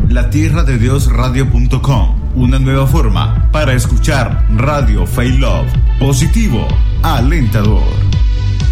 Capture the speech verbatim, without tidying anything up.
la tierra de dios radio punto com, una nueva forma para escuchar Radio Faith Love, positivo, alentador.